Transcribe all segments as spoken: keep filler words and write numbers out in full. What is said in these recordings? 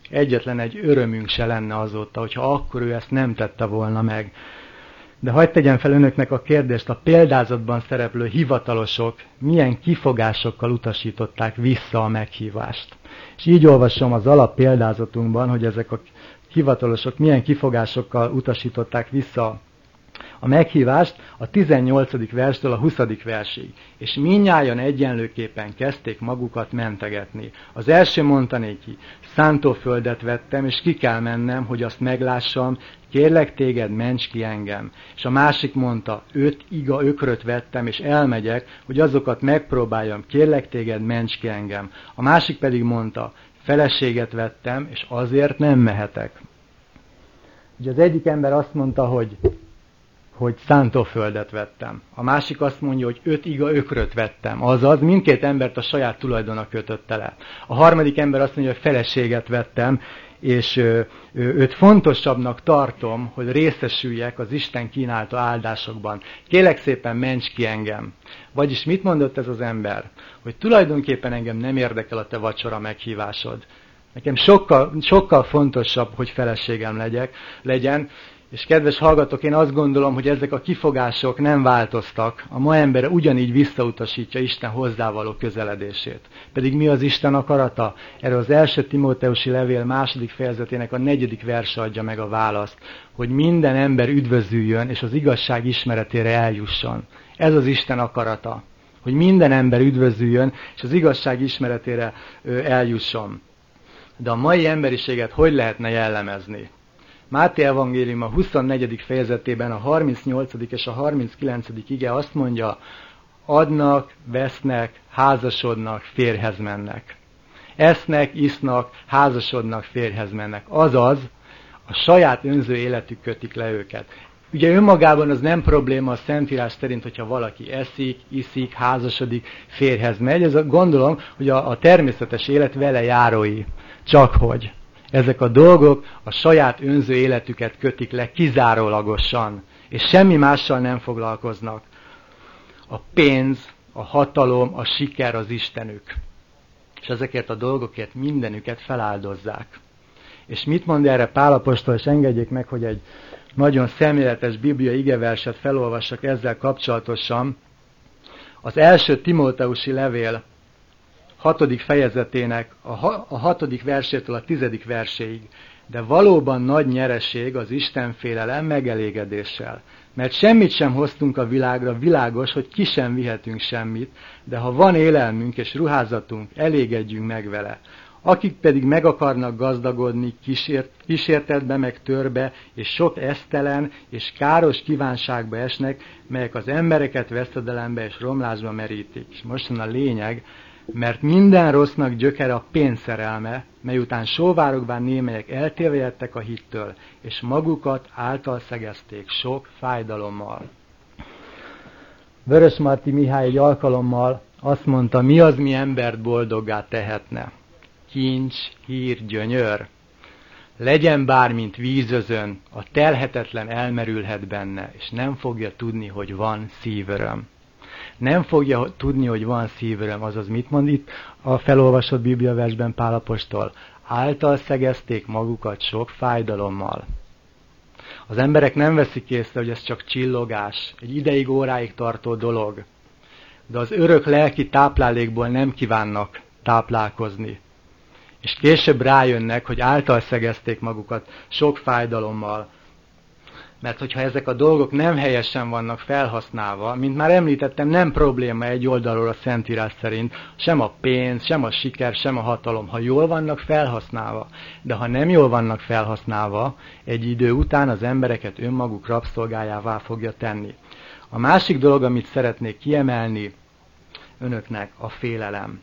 egyetlen egy örömünk se lenne azóta, hogyha akkor ő ezt nem tette volna meg. De hagyd tegyem fel önöknek a kérdést, a példázatban szereplő hivatalosok milyen kifogásokkal utasították vissza a meghívást. És így olvasom az alap példázatunkban, hogy ezek a hivatalosok milyen kifogásokkal utasították vissza a meghívást a tizennyolcadik verstől a huszadik versig. És mindnyájan egyenlőképpen kezdték magukat mentegetni. Az első mondta néki, szántóföldet vettem, és ki kell mennem, hogy azt meglássam, kérlek téged, ments ki engem. És a másik mondta, öt iga ökröt vettem, és elmegyek, hogy azokat megpróbáljam, kérlek téged, ments ki engem. A másik pedig mondta, feleséget vettem, és azért nem mehetek. Ugye az egyik ember azt mondta, hogy hogy szántóföldet vettem. A másik azt mondja, hogy öt iga ökröt vettem. Azaz, mindkét embert a saját tulajdona kötötte le. A harmadik ember azt mondja, hogy feleséget vettem, és ö, ö, őt fontosabbnak tartom, hogy részesüljek az Isten kínálta áldásokban. Kérlek szépen, ments ki engem. Vagyis mit mondott ez az ember? Hogy tulajdonképpen engem nem érdekel a te vacsora meghívásod. Nekem sokkal, sokkal fontosabb, hogy feleségem legyek, legyen. És kedves hallgatók, én azt gondolom, hogy ezek a kifogások nem változtak. A ma embere ugyanígy visszautasítja Isten hozzávaló közeledését. Pedig mi az Isten akarata? Erről az első Timóteusi levél második fejezetének a negyedik verse adja meg a választ, hogy minden ember üdvözüljön, és az igazság ismeretére eljusson. Ez az Isten akarata, hogy minden ember üdvözüljön, és az igazság ismeretére eljusson. De a mai emberiséget hogy lehetne jellemezni? Máté evangélium a huszonnegyedik fejezetében a harmincnyolcadik és a harminckilencedik ige azt mondja, adnak, vesznek, házasodnak, férjhez mennek. Esznek, isznak, házasodnak, férjhez mennek. Azaz, a saját önző életük kötik le őket. Ugye önmagában az nem probléma a Szentírás szerint, hogyha valaki eszik, iszik, házasodik, férjhez megy. Ez a, gondolom, hogy a, a természetes élet vele járói. Csak hogy ezek a dolgok a saját önző életüket kötik le kizárólagosan, és semmi mással nem foglalkoznak. A pénz, a hatalom, a siker az istenük. És ezekért a dolgokért mindenüket feláldozzák. És mit mond erre Pál apostol, és engedjék meg, hogy egy nagyon szemléletes bibliai igeverset felolvassak ezzel kapcsolatosan. Az első Timóteusi levél hatodik fejezetének a, ha, a hatodik versétől a tizedik verséig. De valóban nagy nyereség az Istenfélelem megelégedéssel. Mert semmit sem hoztunk a világra, világos, hogy ki sem vihetünk semmit, de ha van élelmünk és ruházatunk, elégedjünk meg vele. Akik pedig meg akarnak gazdagodni, kísért, kísértetbe meg törbe, és sok esztelen és káros kívánságba esnek, melyek az embereket veszedelembe és romlásba merítik. És most van a lényeg, mert minden rossznak gyökere a pénzszerelme, mely után sóvárogván némelyek eltévejedtek a hittől, és magukat által szegezték sok fájdalommal. Vörösmarty Mihály egy alkalommal azt mondta, mi az, mi embert boldoggá tehetne? Kincs, hír, gyönyör. Legyen bármint vízözön, a telhetetlen elmerülhet benne, és nem fogja tudni, hogy van szívöröm. Nem fogja tudni, hogy van szívöröm, azaz mit mond itt a felolvasott bibliaversben Pál apostol? Által szegezték magukat sok fájdalommal. Az emberek nem veszik észre, hogy ez csak csillogás, egy ideig, óráig tartó dolog. De az örök lelki táplálékból nem kívánnak táplálkozni. És később rájönnek, hogy által szegezték magukat sok fájdalommal. Mert hogyha ezek a dolgok nem helyesen vannak felhasználva, mint már említettem, nem probléma egy oldalról a Szentírás szerint, sem a pénz, sem a siker, sem a hatalom, ha jól vannak felhasználva. De ha nem jól vannak felhasználva, egy idő után az embereket önmaguk rabszolgájává fogja tenni. A másik dolog, amit szeretnék kiemelni önöknek, a félelem.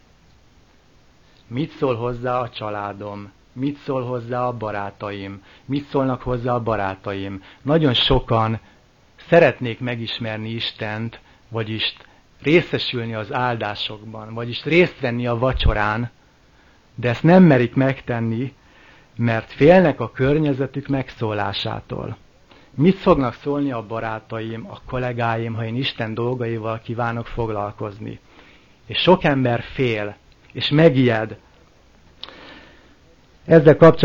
Mit szól hozzá a családom? Mit szól hozzá a barátaim? Mit szólnak hozzá a barátaim? Nagyon sokan szeretnék megismerni Istent, vagyis részesülni az áldásokban, vagyis részt venni a vacsorán, de ezt nem merik megtenni, mert félnek a környezetük megszólásától. Mit fognak szólni a barátaim, a kollégáim, ha én Isten dolgaival kívánok foglalkozni? És sok ember fél, és megijed. Ezzel kapcsolatban